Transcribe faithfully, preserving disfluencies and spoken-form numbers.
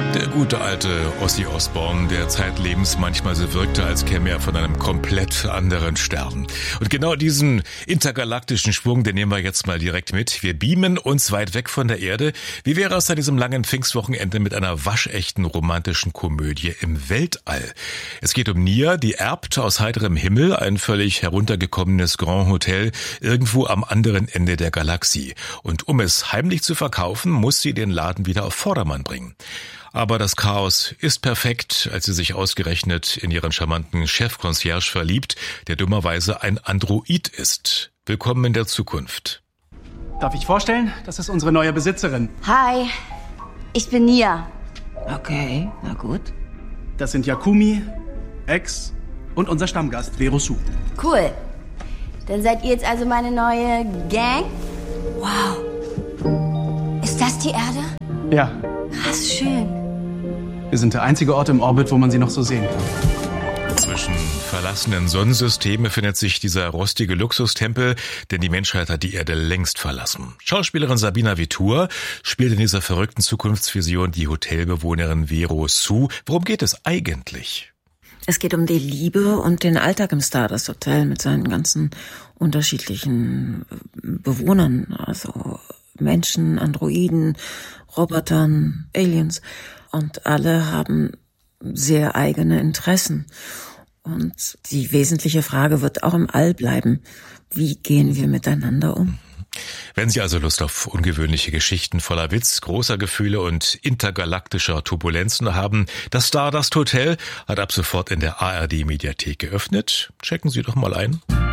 Der gute alte Ozzy Osbourne, der zeitlebens manchmal so wirkte, als käme er von einem komplett anderen Stern. Und genau diesen intergalaktischen Schwung, den nehmen wir jetzt mal direkt mit. Wir beamen uns weit weg von der Erde. Wie wäre es an diesem langen Pfingstwochenende mit einer waschechten romantischen Komödie im Weltall? Es geht um Nia, die erbt aus heiterem Himmel ein völlig heruntergekommenes Grand Hotel irgendwo am anderen Ende der Galaxie. Und um es heimlich zu verkaufen, muss sie den Laden wieder auf Vordermann bringen. Aber das Chaos ist perfekt, als sie sich ausgerechnet in ihren charmanten Chef-Concierge verliebt, der dummerweise ein Android ist. Willkommen in der Zukunft. Darf ich vorstellen? Das ist unsere neue Besitzerin. Hi, ich bin Nia. Okay, na gut. Das sind Yakumi, Ex und unser Stammgast, Vero Su. Cool. Dann seid ihr jetzt also meine neue Gang? Wow. Ist das die Erde? Ja. Krass schön. Wir sind der einzige Ort im Orbit, wo man sie noch so sehen kann. Zwischen verlassenen Sonnensystemen befindet sich dieser rostige Luxustempel, denn die Menschheit hat die Erde längst verlassen. Schauspielerin Sabina Vitur spielt in dieser verrückten Zukunftsvision die Hotelbewohnerin Vero Su. Worum geht es eigentlich? Es geht um die Liebe und den Alltag im Stardust Hotel mit seinen ganzen unterschiedlichen Bewohnern, also Menschen, Androiden, Robotern, Aliens. Und alle haben sehr eigene Interessen. Und die wesentliche Frage wird auch im All bleiben. Wie gehen wir miteinander um? Wenn Sie also Lust auf ungewöhnliche Geschichten voller Witz, großer Gefühle und intergalaktischer Turbulenzen haben, das Stardust Hotel hat ab sofort in der A R D Mediathek geöffnet. Checken Sie doch mal ein.